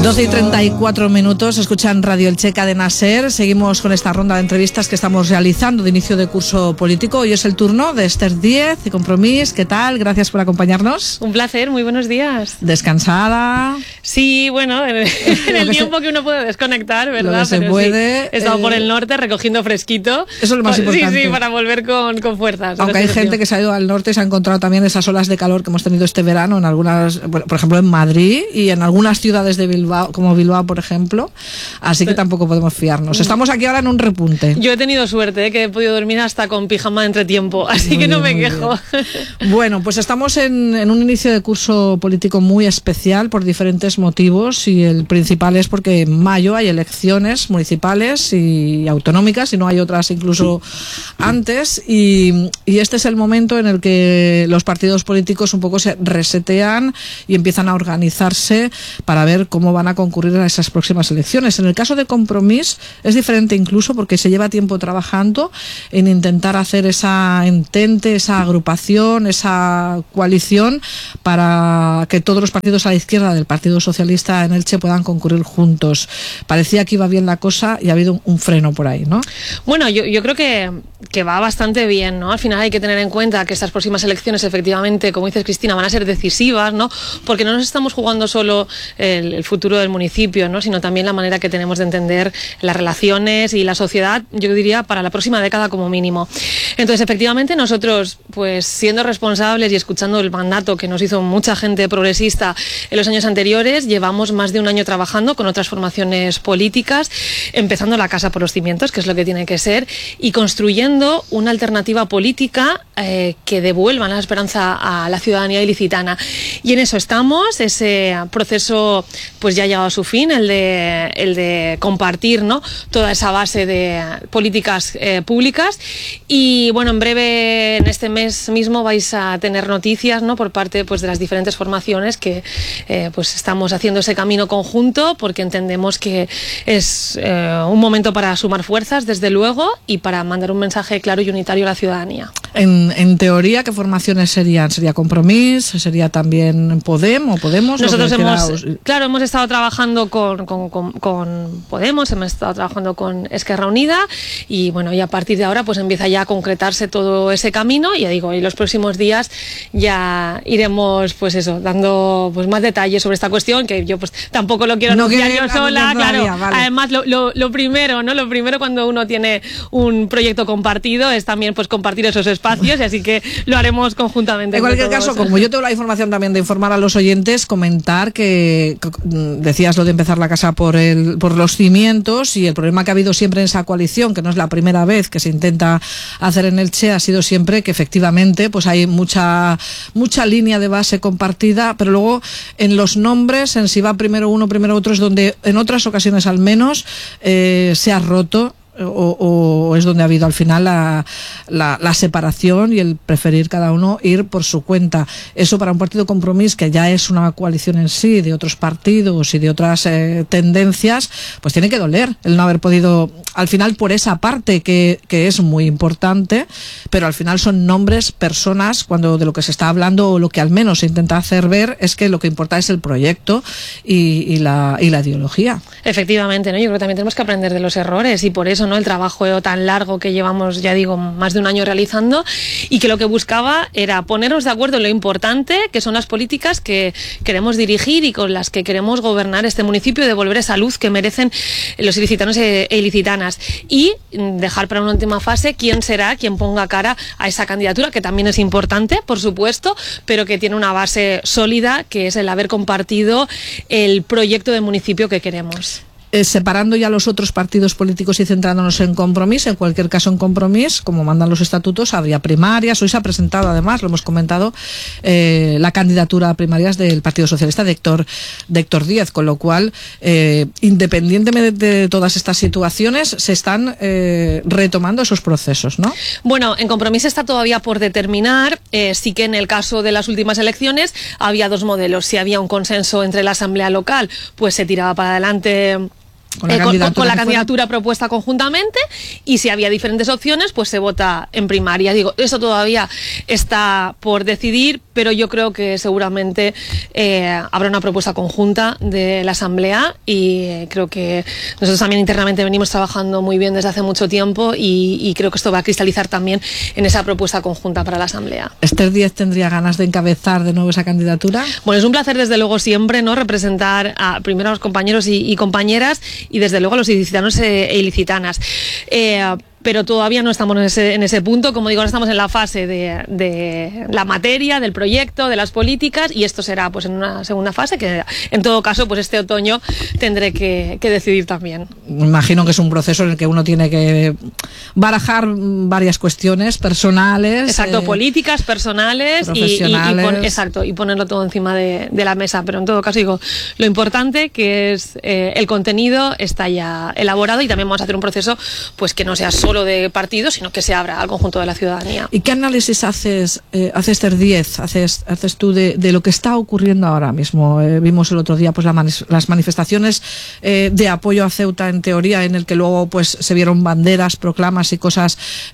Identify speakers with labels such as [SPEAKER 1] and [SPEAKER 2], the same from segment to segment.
[SPEAKER 1] 12:34, escuchan Radio Elche Cadena SER. Seguimos con esta ronda de entrevistas que estamos realizando de inicio de curso político. Hoy es el turno de Esther Díez, de Compromís. ¿Qué tal? Gracias por acompañarnos.
[SPEAKER 2] Un placer, muy buenos días.
[SPEAKER 1] ¿Descansada?
[SPEAKER 2] Sí, bueno, en el tiempo que uno puede desconectar, ¿verdad?
[SPEAKER 1] Lo que se puede.
[SPEAKER 2] Sí, he estado por el norte recogiendo fresquito.
[SPEAKER 1] Eso es lo más importante.
[SPEAKER 2] Sí, para volver con fuerzas.
[SPEAKER 1] Aunque hay gente que se ha ido al norte y se ha encontrado también esas olas de calor que hemos tenido este verano en algunas, por ejemplo en Madrid y en algunas ciudades de Bilbao, como Bilbao, por ejemplo, así que tampoco podemos fiarnos. Estamos aquí ahora en un repunte.
[SPEAKER 2] Yo he tenido suerte, que he podido dormir hasta con pijama de entretiempo, así que no me quejo.
[SPEAKER 1] Bueno, pues estamos en un inicio de curso político muy especial por diferentes motivos, y el principal es porque en mayo hay elecciones municipales y autonómicas, y no hay otras incluso antes, y este es el momento en el que los partidos políticos un poco se resetean y empiezan a organizarse para ver cómo van a concurrir a esas próximas elecciones. En el caso de Compromís es diferente incluso porque se lleva tiempo trabajando en intentar hacer esa entente, esa agrupación, esa coalición para que todos los partidos a la izquierda del Partido Socialista en Elche puedan concurrir juntos. Parecía que iba bien la cosa y ha habido un freno por ahí, ¿no?
[SPEAKER 2] Bueno, yo creo que va bastante bien, ¿no? Al final hay que tener en cuenta que estas próximas elecciones efectivamente, como dices Cristina, van a ser decisivas, ¿no? Porque no nos estamos jugando solo el futuro del municipio, ¿no? Sino también la manera que tenemos de entender las relaciones y la sociedad, yo diría, para la próxima década como mínimo. Entonces, efectivamente, nosotros, pues siendo responsables y escuchando el mandato que nos hizo mucha gente progresista en los años anteriores, llevamos más de un año trabajando con otras formaciones políticas, empezando la casa por los cimientos, que es lo que tiene que ser, y construyendo una alternativa política que devuelva la esperanza a la ciudadanía ilicitana. Y en eso estamos. Ese proceso pues ya ha llegado a su fin, el de compartir, ¿no?, toda esa base de políticas públicas. Y bueno, en breve, en este mes mismo, vais a tener noticias, ¿no?, por parte pues de las diferentes formaciones que pues estamos haciendo ese camino conjunto, porque entendemos que es un momento para sumar fuerzas, desde luego, y para mandar un mensaje claro y unitario a la ciudadanía.
[SPEAKER 1] En teoría, ¿qué formaciones serían? ¿Sería Compromís? ¿Sería también Podemos?
[SPEAKER 2] Nosotros hemos estado trabajando con Podemos, hemos estado trabajando con Esquerra Unida, y bueno, y a partir de ahora pues empieza ya a concretarse todo ese camino, y ya digo, y los próximos días ya iremos pues eso, dando pues más detalles sobre esta cuestión, que yo pues tampoco lo quiero anunciar yo sola, claro. Vale. Además lo primero, ¿no? Lo primero cuando uno tiene un proyecto compartido es también pues compartir esos espacios, y así que lo haremos conjuntamente.
[SPEAKER 1] En cualquier caso, como yo tengo la información también de informar a los oyentes, comentar que decías lo de empezar la casa por los cimientos, y el problema que ha habido siempre en esa coalición, que no es la primera vez que se intenta hacer en Elche, ha sido siempre que efectivamente pues hay mucha línea de base compartida, pero luego en los nombres, en si va primero uno, primero otro, es donde en otras ocasiones al menos se ha roto, o es donde ha habido al final la separación y el preferir cada uno ir por su cuenta. Eso para un partido Compromís, que ya es una coalición en sí de otros partidos y de otras tendencias, pues tiene que doler el no haber podido, al final, por esa parte que es muy importante, pero al final son nombres, personas, cuando de lo que se está hablando, o lo que al menos se intenta hacer ver, es que lo que importa es el proyecto y la ideología.
[SPEAKER 2] Efectivamente, ¿no? Yo creo que también tenemos que aprender de los errores, y por eso, ¿no?, el trabajo tan largo que llevamos, ya digo, más de un año realizando, y que lo que buscaba era ponernos de acuerdo en lo importante que son las políticas que queremos dirigir y con las que queremos gobernar este municipio, y devolver esa luz que merecen los ilicitanos e ilicitanas, y dejar para una última fase quién será quien ponga cara a esa candidatura, que también es importante, por supuesto, pero que tiene una base sólida, que es el haber compartido el proyecto de municipio que queremos.
[SPEAKER 1] Separando ya los otros partidos políticos y centrándonos en Compromís, en cualquier caso en Compromís, como mandan los estatutos, habría primarias. Hoy se ha presentado, además, lo hemos comentado, la candidatura a primarias del Partido Socialista de Héctor Díez, con lo cual, independientemente de todas estas situaciones, se están retomando esos procesos, ¿no?
[SPEAKER 2] Bueno, en Compromís está todavía por determinar. Sí que en el caso de las últimas elecciones había dos modelos. Si había un consenso entre la asamblea local, pues se tiraba para adelante
[SPEAKER 1] con la
[SPEAKER 2] candidatura propuesta conjuntamente, y si había diferentes opciones, pues se vota en primaria. Digo, eso todavía está por decidir, pero yo creo que seguramente habrá una propuesta conjunta de la Asamblea, y creo que nosotros también internamente venimos trabajando muy bien desde hace mucho tiempo, y creo que esto va a cristalizar también en esa propuesta conjunta para la Asamblea.
[SPEAKER 1] ¿Esther Díez tendría ganas de encabezar de nuevo esa candidatura?
[SPEAKER 2] Bueno, es un placer desde luego siempre, ¿no?, representar primero a los compañeros y compañeras, y desde luego a los ilicitanos e ilicitanas. Pero todavía no estamos en ese punto. Como digo, ahora estamos en la fase de la materia, del proyecto, de las políticas, y esto será pues en una segunda fase que, en todo caso, pues este otoño tendré que decidir también.
[SPEAKER 1] Me imagino que es un proceso en el que uno tiene que barajar varias cuestiones personales.
[SPEAKER 2] Exacto, políticas, personales,
[SPEAKER 1] profesionales.
[SPEAKER 2] y ponerlo todo encima de la mesa. Pero en todo caso, digo, lo importante que es el contenido está ya elaborado, y también vamos a hacer un proceso pues que no sea solo de partidos, sino que se abra al conjunto de la ciudadanía.
[SPEAKER 1] ¿Y qué análisis haces Esther Díez, haces tú de lo que está ocurriendo ahora mismo? Vimos el otro día pues las manifestaciones de apoyo a Ceuta, en teoría, en el que luego pues se vieron banderas, proclamas y cosas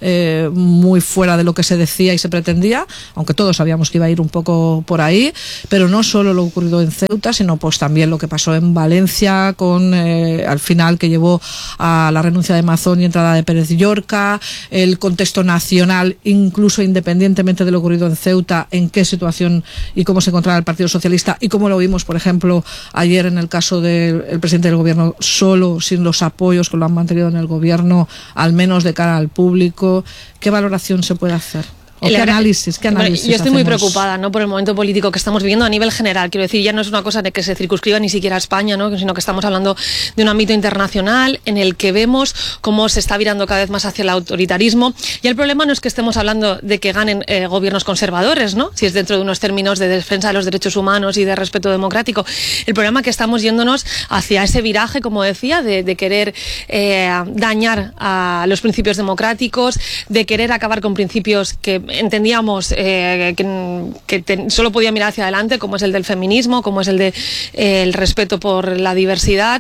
[SPEAKER 1] muy fuera de lo que se decía y se pretendía, aunque todos sabíamos que iba a ir un poco por ahí, pero no solo lo ocurrido en Ceuta, sino pues también lo que pasó en Valencia, con al final que llevó a la renuncia de Mazón y entrada de Pérez Llorca, el contexto nacional, incluso independientemente de lo ocurrido en Ceuta, en qué situación y cómo se encontraba el Partido Socialista, y cómo lo vimos, por ejemplo, ayer en el caso del presidente del gobierno solo, sin los apoyos que lo han mantenido en el gobierno, al menos de cara al público. ¿Qué valoración se puede hacer? ¿O qué análisis
[SPEAKER 2] yo estoy
[SPEAKER 1] hacemos?
[SPEAKER 2] muy preocupada, ¿no?, por el momento político que estamos viviendo a nivel general. Quiero decir, ya no es una cosa de que se circunscriba ni siquiera a España, ¿no?, sino que estamos hablando de un ámbito internacional en el que vemos cómo se está virando cada vez más hacia el autoritarismo. Y el problema no es que estemos hablando de que ganen gobiernos conservadores, ¿no?, si es dentro de unos términos de defensa de los derechos humanos y de respeto democrático. El problema es que estamos yéndonos hacia ese viraje, como decía, de querer dañar a los principios democráticos, de querer acabar con principios que entendíamos solo podía mirar hacia adelante, como es el del feminismo, como es el de el respeto por la diversidad,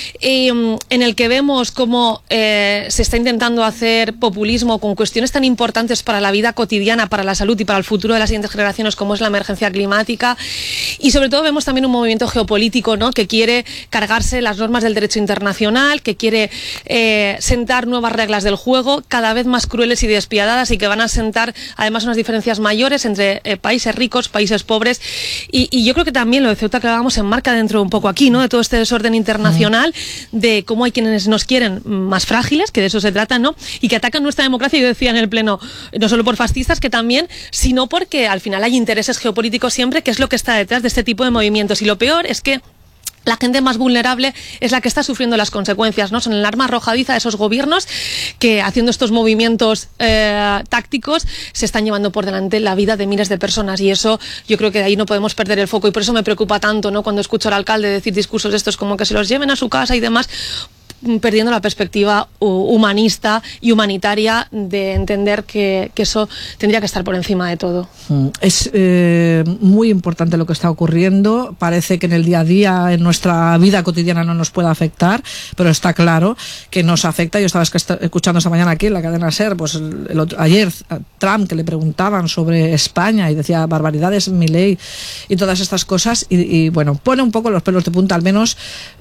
[SPEAKER 2] en el que vemos cómo se está intentando hacer populismo con cuestiones tan importantes para la vida cotidiana, para la salud y para el futuro de las siguientes generaciones, como es la emergencia climática. Y sobre todo vemos también un movimiento geopolítico, ¿no?, que quiere cargarse las normas del derecho internacional, que quiere sentar nuevas reglas del juego, cada vez más crueles y despiadadas, y que van a sentar además unas diferencias mayores entre países ricos, países pobres, y yo creo que también lo de Ceuta que hablábamos se enmarca dentro un poco aquí, ¿no?, de todo este desorden internacional, de cómo hay quienes nos quieren más frágiles, que de eso se trata, ¿no?, y que atacan nuestra democracia. Yo decía en el pleno, no solo por fascistas, que también, sino porque al final hay intereses geopolíticos siempre, que es lo que está detrás de este tipo de movimientos. Y lo peor es que la gente más vulnerable es la que está sufriendo las consecuencias, ¿no? Son el arma arrojadiza de esos gobiernos que, haciendo estos movimientos tácticos, se están llevando por delante la vida de miles de personas, y eso yo creo que de ahí no podemos perder el foco, y por eso me preocupa tanto, ¿no?, cuando escucho al alcalde decir discursos de estos como que se los lleven a su casa y demás, perdiendo la perspectiva humanista y humanitaria de entender que eso tendría que estar por encima de todo.
[SPEAKER 1] Es muy importante lo que está ocurriendo. Parece que en el día a día, en nuestra vida cotidiana, no nos puede afectar, pero está claro que nos afecta. Yo estaba escuchando esta mañana aquí en la cadena SER, pues ayer a Trump, que le preguntaban sobre España y decía barbaridades, Milei y todas estas cosas, y bueno, pone un poco los pelos de punta, al menos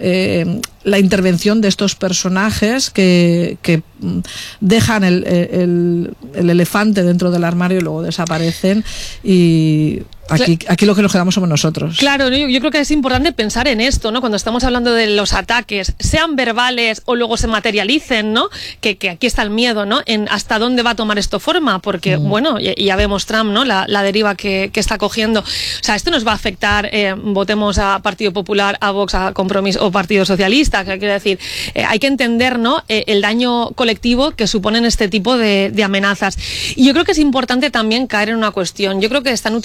[SPEAKER 1] la intervención de estos personajes que dejan el elefante dentro del armario y luego desaparecen, y aquí lo que nos quedamos somos nosotros.
[SPEAKER 2] Claro, yo creo que es importante pensar en esto, ¿no?, cuando estamos hablando de los ataques, sean verbales o luego se materialicen, ¿no?, que aquí está el miedo, ¿no?, en hasta dónde va a tomar esto forma, porque bueno, ya vemos Trump, ¿no?, la deriva que está cogiendo. O sea, esto nos va a afectar, votemos a Partido Popular, a Vox, a Compromiso o Partido Socialista, que quiero decir, hay que entender, ¿no?, el daño colectivo que suponen este tipo de amenazas. Y yo creo que es importante también caer en una cuestión. Yo creo que están utilizando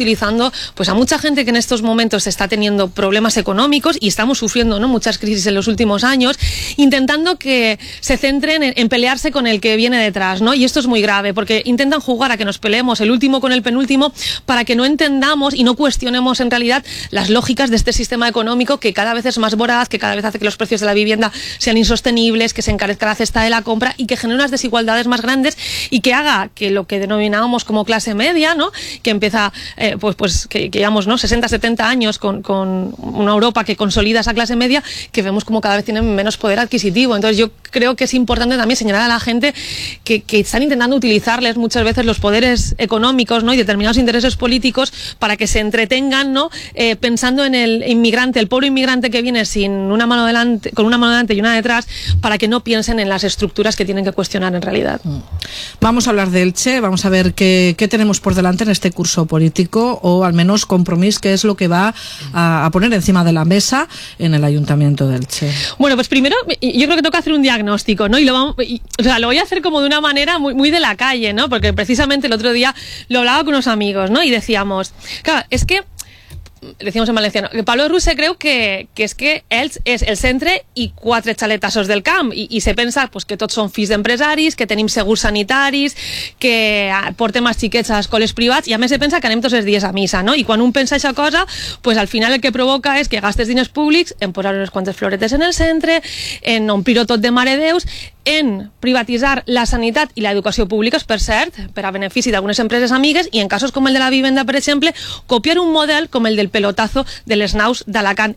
[SPEAKER 2] ayudando pues a mucha gente que en estos momentos está teniendo problemas económicos y estamos sufriendo, ¿no?, muchas crisis en los últimos años, intentando que se centren en pelearse con el que viene detrás, ¿no? Y esto es muy grave porque intentan jugar a que nos peleemos el último con el penúltimo para que no entendamos y no cuestionemos en realidad las lógicas de este sistema económico que cada vez es más voraz, que cada vez hace que los precios de la vivienda sean insostenibles, que se encarezca la cesta de la compra y que genere unas desigualdades más grandes y que haga que lo que denominábamos como clase media, ¿no?, que empieza que llevamos, ¿no?, 60, 70 años con una Europa que consolida esa clase media, que vemos como cada vez tienen menos poder adquisitivo. Entonces yo creo que es importante también señalar a la gente que están intentando utilizarles muchas veces los poderes económicos, ¿no?, y determinados intereses políticos para que se entretengan, ¿no?, pensando en el inmigrante, el pobre inmigrante que viene sin una mano delante, con una mano delante y una detrás, para que no piensen en las estructuras que tienen que cuestionar en realidad.
[SPEAKER 1] Vamos a hablar de Elche, vamos a ver qué tenemos por delante en este curso político, o al menos Compromís, qué es lo que va a poner encima de la mesa en el Ayuntamiento de Elche.
[SPEAKER 2] Bueno, pues primero yo creo que toca hacer un diagnóstico, ¿no? Lo voy a hacer como de una manera muy de la calle, ¿no? Porque precisamente el otro día lo hablaba con unos amigos, ¿no? Y decíamos, claro, es que decíamos en valenciano, que Pablo Ruse creu que és que ells és el centre i 4 xaletassos del camp i se pensa pues, que tots són fills d'empresaris, que tenim segurs sanitaris, que portem els xiquets a escoles privats i a més se pensa que anem tots els dies a missa, no? I quan un pensa això cosa, pues al final el que provoca és que gastes diners públics en posar unes quantes floretes en el centre, en omplir-ho tot de maredeus, en privatitzar la sanitat i l'educació públiques, per cert, per a benefici d'algunes empreses amigues, i en casos com el de la vivenda, per exemple, copiar un model com el del pelotazo de les naus d'Alacant.